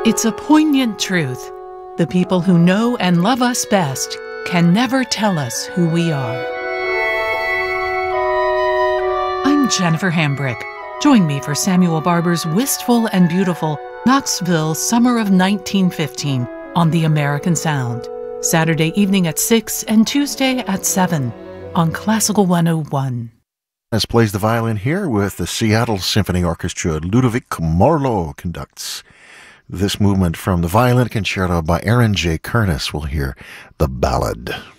It's a poignant truth. The people who know and love us best can never tell us who we are. I'm Jennifer Hambrick. Join me for Samuel Barber's wistful and beautiful Knoxville Summer of 1915 on The American Sound, Saturday evening at 6 and Tuesday at 7 on Classical 101. Plays the violin here with the Seattle Symphony Orchestra. Ludovic Morlot conducts this movement from the Violin Concerto by Aaron J. Kernis. We'll hear the ballad.